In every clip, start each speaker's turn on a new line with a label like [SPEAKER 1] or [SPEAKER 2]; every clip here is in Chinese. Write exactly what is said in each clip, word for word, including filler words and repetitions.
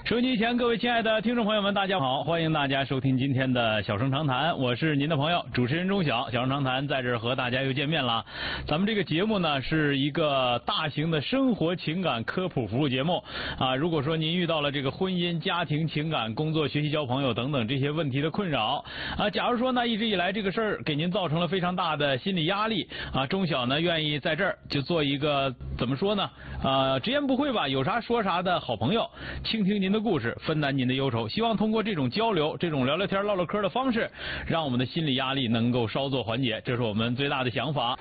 [SPEAKER 1] 收音机前各位亲爱的听众朋友们，大家好，欢迎大家收听今天的小声长谈，我是您的朋友主持人钟晓。小声长谈在这儿和大家又见面了。咱们这个节目呢是一个大型的生活情感科普服务节目啊。如果说您遇到了这个婚姻、家庭、情感、工作、学习、交朋友等等这些问题的困扰啊，假如说呢一直以来这个事儿给您造成了非常大的心理压力啊，钟晓呢愿意在这儿就做一个怎么说呢呃直言不讳吧，有啥说啥的好朋友，倾听您的故事，分担您的忧愁，希望通过这种交流，这种聊聊天唠唠嗑的方式，让我们的心理压力能够稍作缓解，这是我们最大的想法。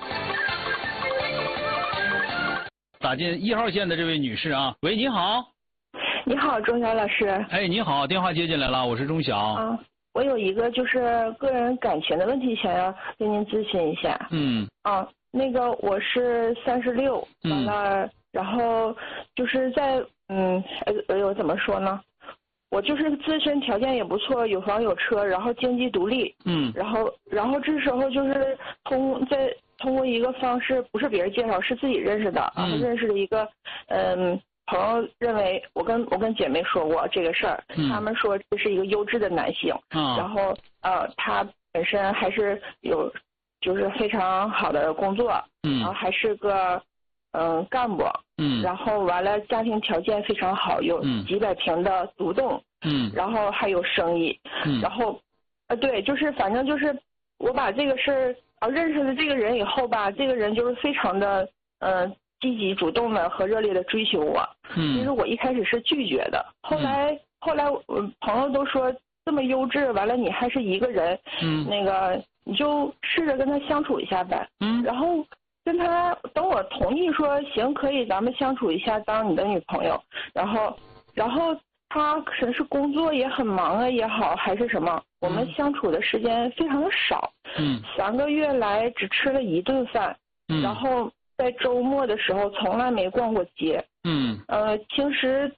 [SPEAKER 1] 打进一号线的这位女士啊，喂，你好。
[SPEAKER 2] 你好，钟晓老师。
[SPEAKER 1] 哎，你好，电话接进来了，我是钟晓。
[SPEAKER 2] 啊，我有一个就是个人感情的问题，想要跟您咨询一下。
[SPEAKER 1] 嗯。
[SPEAKER 2] 啊，那个我是三十六，完了，然后就是在嗯，哎呦，怎么说呢？我就是自身条件也不错，有房有车，然后经济独立。
[SPEAKER 1] 嗯。
[SPEAKER 2] 然后，然后这时候就是通在通过一个方式，不是别人介绍，是自己认识的，然后认识了一个嗯朋友，认为我跟我跟姐妹说过这个事儿，
[SPEAKER 1] 嗯、
[SPEAKER 2] 他们说这是一个优质的男性，
[SPEAKER 1] 啊、
[SPEAKER 2] 然后呃他本身还是有就是非常好的工作，
[SPEAKER 1] 嗯，
[SPEAKER 2] 然后还是个嗯、呃、干部。
[SPEAKER 1] 嗯，
[SPEAKER 2] 然后完了，家庭条件非常好，有几百平的独栋，
[SPEAKER 1] 嗯，
[SPEAKER 2] 然后还有生意，
[SPEAKER 1] 嗯，
[SPEAKER 2] 然后，呃，对，就是反正就是我把这个事儿啊认识了这个人以后吧，这个人就是非常的呃积极主动的和热烈的追求我，
[SPEAKER 1] 嗯，
[SPEAKER 2] 其实我一开始是拒绝的，后来、嗯、后来我朋友都说这么优质，完了你还是一个人，
[SPEAKER 1] 嗯，
[SPEAKER 2] 那个你就试着跟他相处一下呗，
[SPEAKER 1] 嗯，
[SPEAKER 2] 然后。跟他等我同意说行可以咱们相处一下当你的女朋友，然后然后他可能是工作也很忙啊也好还是什么，我们相处的时间非常的少，
[SPEAKER 1] 嗯，
[SPEAKER 2] 三个月来只吃了一顿饭，
[SPEAKER 1] 嗯，
[SPEAKER 2] 然后在周末的时候从来没逛过街，
[SPEAKER 1] 嗯，
[SPEAKER 2] 呃平时